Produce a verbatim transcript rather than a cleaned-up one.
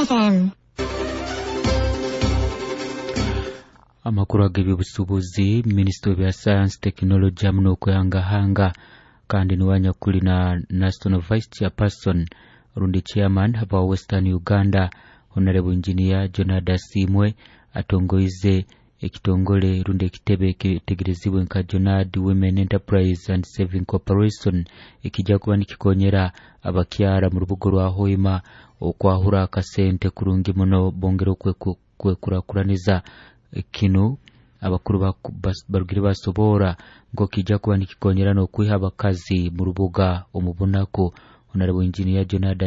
F M. Amakuru ag'eby'obusuubuzi, Minisitule bya Science Technology hamwe n'okweyangahanga kandi niwanya kuli na National Vice Chairperson rundi Chairman aba Western Uganda Honorable Engineer Jonada Simwe atongoize ekitongole rundi ekitebe ekitegerezibwa nka Jonad Women Enterprise and Saving Corporation ekijja kuba nikikonyera abakyara mu rubugo rwa Hoima okwahura akasente kurungi muno bongero kwekurakuraniza kino abakuru barugire basobora ngo kijja kuba nikikonyera no kwiha abakazi mu rubuga omubonako Honorable Engineer Jonada